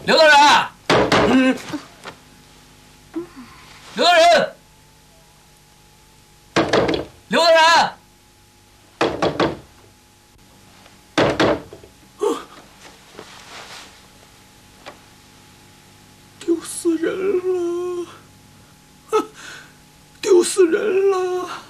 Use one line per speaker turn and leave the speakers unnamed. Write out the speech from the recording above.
刘大人，刘大人，刘大人。
丢死人了！丢死人了！